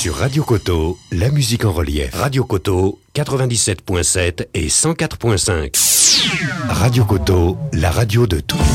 Sur Radio Koto, la musique en relief. Radio Koto, 97.7 et 104.5. Radio Koto, la radio de tous.